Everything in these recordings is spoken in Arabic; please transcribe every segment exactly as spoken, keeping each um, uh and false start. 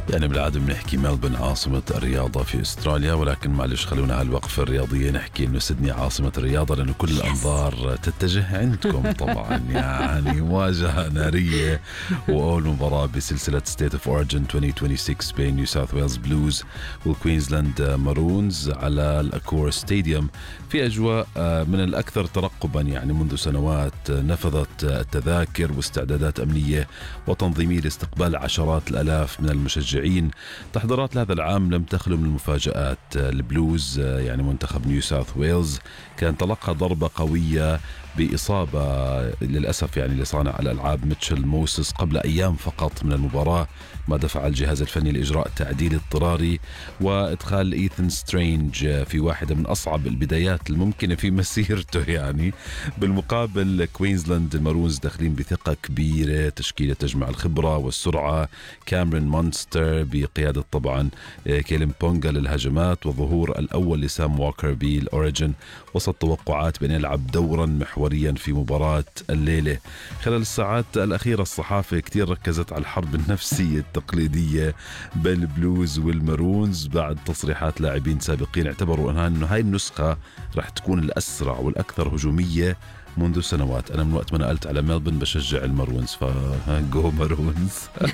يعني بالعادة بنحكي ملبورن عاصمة الرياضة في أستراليا، ولكن معلش خلونا هالوقفة الرياضية نحكي إنه سيدني عاصمة الرياضة، لأنه كل الأنظار تتجه عندكم طبعا. يعني مواجهة نارية وأول مباراة بسلسلة State of Origin ألفين وستة وعشرين بين نيو ساوث ويلز بلوز والكوينزلاند مارونز على الأكور ستاديوم في أجواء من الأكثر ترقبا. يعني منذ سنوات نفذت التذاكر واستعدادات أمنية وتنظيمية لاستقبال عشرات الآلاف من المشجعين. تحضيرات لهذا العام لم تخلو من المفاجآت. البلوز يعني منتخب نيو ساوث ويلز كان تلقى ضربة قوية بإصابة للأسف يعني لصانع الألعاب ميتشل موسس قبل أيام فقط من المباراة، ما دفع الجهاز الفني لإجراء تعديل اضطراري وإدخال إيثن سترينج في واحدة من أصعب البدايات الممكنة في مسيرته. يعني بالمقابل كوينزلاند المارونز داخلين بثقة كبيرة، تشكيلة تجمع الخبرة والسرعة، كاميرون مونستر بقيادة طبعا كيلين بونغا للهجمات، وظهور الأول لسام ووكر بالأوريجن وسط توقعات بأن يلعب دورا محوريا في مباراة الليلة. خلال الساعات الأخيرة الصحافة كتير ركزت على الحرب النفسية التقليدية بين البلوز والمارونز بعد تصريحات لاعبين سابقين اعتبروا أنه هاي النسخة رح تكون الأسرع والأكثر هجومية منذ سنوات. أنا من وقت ما نقلت على ملبورن بشجع المارونز، فجو مارونز.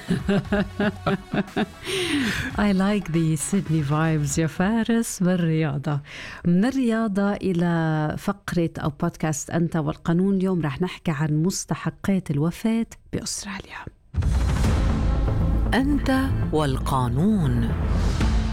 I like the Sydney vibes يا فارس. بالرياضة من الرياضة إلى فقرة أو بودكاست أنت والقانون. اليوم رح نحكي عن مستحقات الوفاة بأستراليا. أنت والقانون.